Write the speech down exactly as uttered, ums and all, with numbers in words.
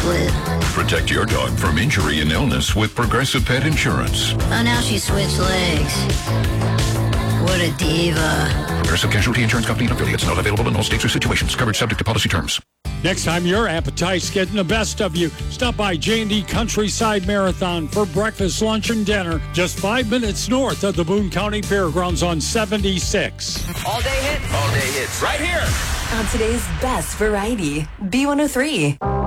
flu. Protect your dog from injury and illness with Progressive Pet Insurance. Oh, now she switched legs. What a diva. Progressive Casualty Insurance Company and affiliates. Not available in all states or situations. Coverage subject to policy terms. Next time your appetite's getting the best of you, stop by J and D Countryside Marathon for breakfast, lunch, and dinner just five minutes north of the Boone County Fairgrounds on seventy-six. All day hits. All day hits. Right here. On today's best variety, B one oh three.